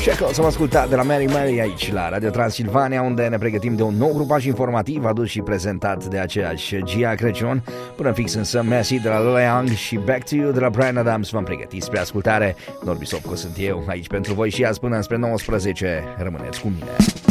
Shackles am ascultat de la Mary Mary aici la Radio Transilvania, unde ne pregătim de un nou grupaj informativ adus și prezentat de aceeași Gia Crăciun. Până fix însă Messi de la Lola Young și Back to You de la Bryan Adams v-am pregătit spre ascultare. Norbi Sopco sunt eu aici pentru voi și azi până spre 19. Rămâneți cu mine.